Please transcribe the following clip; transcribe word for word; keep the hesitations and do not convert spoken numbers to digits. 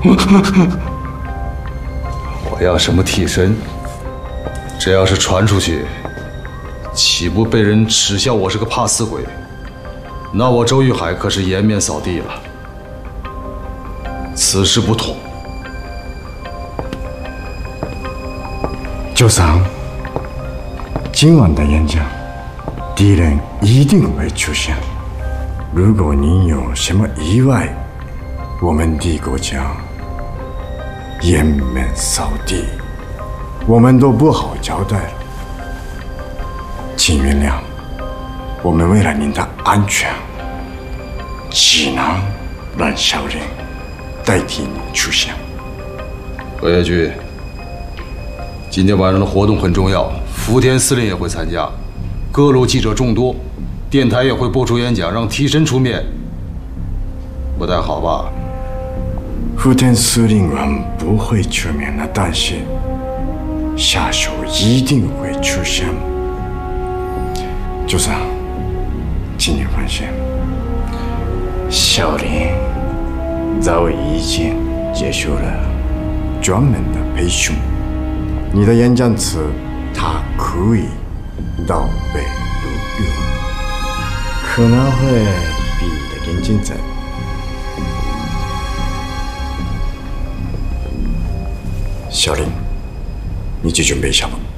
我要什么替身？这要是传出去，岂不被人耻笑我是个怕死鬼？那我周玉海可是颜面扫地了。此事不同。 九桑，今晚的演讲，敌人一定会出现。如果你有什么意外，我们帝国将颜面扫地，我们都不好交代了。请原谅，我们为了您的安全，只能让小人代替你出现。 何野居，今天晚上的活动很重要，福田司令也会参加，各路记者众多，电台也会播出演讲，让替身出面，不太好吧？ 福田司令官不会出面的，但是下手一定会出现。组长，请你放心，小林早已经结束了专门的培训，你的演讲词他可以倒背如流，可能会比你的更精彩。小林，你去准备一下吧。